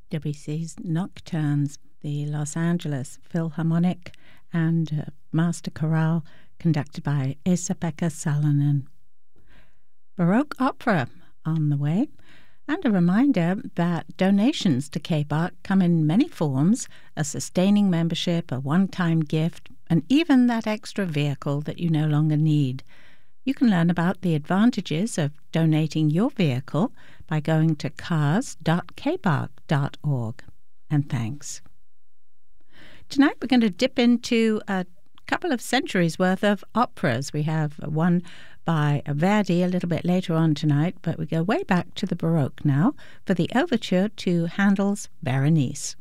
Debussy's Nocturnes, the Los Angeles Philharmonic and Master Chorale, conducted by Esa-Pekka Salonen. Baroque opera on the way, and a reminder that donations to K-Bach come in many forms: a sustaining membership, a one-time gift, and even that extra vehicle that you no longer need. You can learn about the advantages of donating your vehicle by going to cars.kbach.org. And thanks. Tonight we're going to dip into a couple of centuries worth of operas. We have one by Verdi a little bit later on tonight, but we go way back to the Baroque now for the overture to Handel's Berenice.